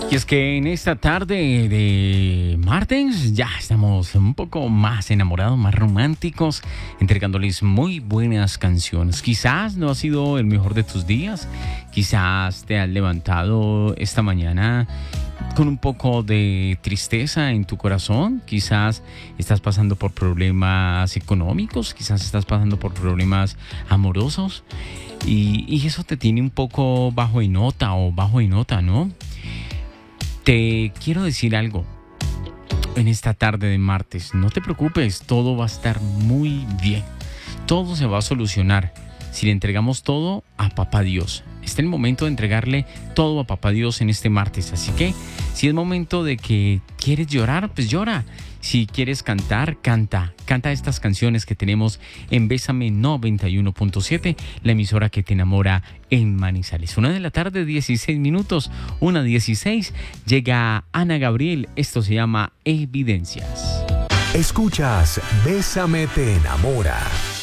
Y es que en esta tarde de martes ya estamos un poco más enamorados, más románticos, entregándoles muy buenas canciones. Quizás no ha sido el mejor de tus días, quizás te has levantado esta mañana con un poco de tristeza en tu corazón, quizás estás pasando por problemas económicos, quizás estás pasando por problemas amorosos y eso te tiene un poco bajo de nota o bajo de nota, ¿no? Te quiero decir algo en esta tarde de martes. No te preocupes, todo va a estar muy bien. Todo se va a solucionar si le entregamos todo a Papá Dios. Está el momento de entregarle todo a Papá Dios en este martes. Así que si es momento de que quieres llorar, pues llora. Si quieres cantar, canta. Canta estas canciones que tenemos en Bésame 91.7, la emisora que te enamora en Manizales. 1:00 16 minutos, 1:16. Llega Ana Gabriel. Esto se llama Evidencias. Escuchas Bésame te enamora.